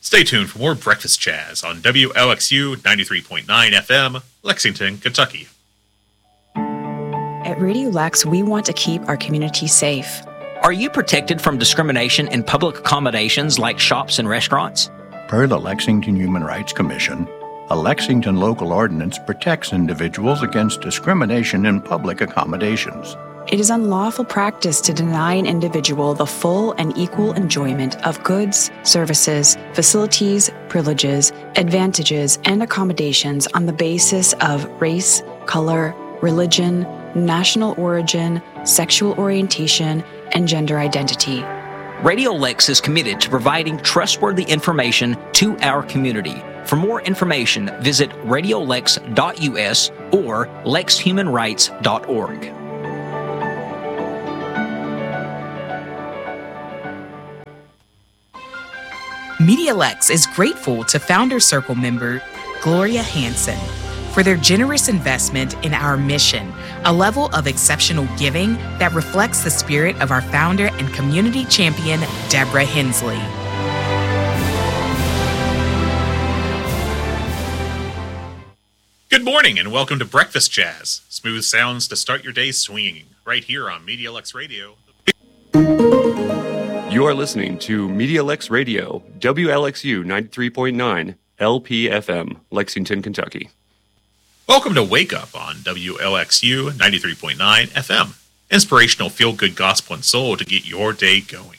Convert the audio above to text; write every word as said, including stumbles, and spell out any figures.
Stay tuned for more Breakfast Jazz on W L X U ninety-three point nine F M, Lexington, Kentucky. At Radio Lex, we want to keep our community safe. Are you protected from discrimination in public accommodations like shops and restaurants? Per the Lexington Human Rights Commission, a Lexington local ordinance protects individuals against discrimination in public accommodations. It is unlawful practice to deny an individual the full and equal enjoyment of goods, services, facilities, privileges, advantages, and accommodations on the basis of race, color, religion, national origin, sexual orientation, and gender identity. Radio Lex is committed to providing trustworthy information to our community. For more information, visit radio lex dot U S or lex human rights dot org. MediaLex is grateful to Founder Circle member Gloria Hansen for their generous investment in our mission, a level of exceptional giving that reflects the spirit of our founder and community champion, Deborah Hensley. Good morning and welcome to Breakfast Jazz. Smooth sounds to start your day swinging, right here on MediaLex Radio. You are listening to MediaLex Radio, W L X U ninety-three point nine, L P F M, Lexington, Kentucky. Welcome to Wake Up on W L X U ninety-three point nine F M. Inspirational feel-good gospel and soul to get your day going.